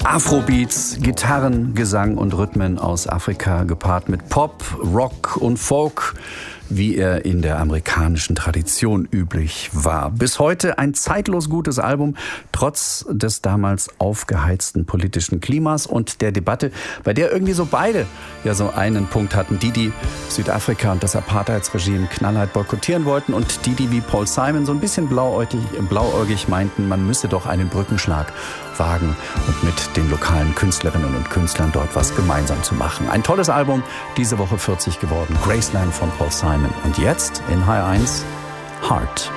Afrobeats, Gitarren, Gesang und Rhythmen aus Afrika gepaart mit Pop, Rock und Folk, wie er in der amerikanischen Tradition üblich war. Bis heute ein zeitlos gutes Album, trotz des damals aufgeheizten politischen Klimas und der Debatte, bei der irgendwie so beide ja so einen Punkt hatten. Die Südafrika und das Apartheidsregime knallhart boykottieren wollten und die wie Paul Simon so ein bisschen blauäugig meinten, man müsse doch einen Brückenschlag wagen und mit den lokalen Künstlerinnen und Künstlern dort was gemeinsam zu machen. Ein tolles Album, diese Woche 40 geworden. Graceland von Paul Simon. Und jetzt in HR1 Heart.